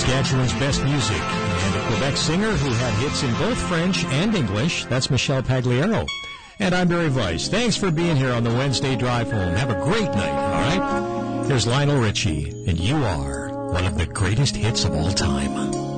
Saskatchewan's best music, and a Quebec singer who had hits in both French and English. That's Michelle Pagliaro. And I'm Barry Weiss. Thanks for being here on the Wednesday drive home. Have a great night, all right? Here's Lionel Richie, and You Are, one of the greatest hits of all time.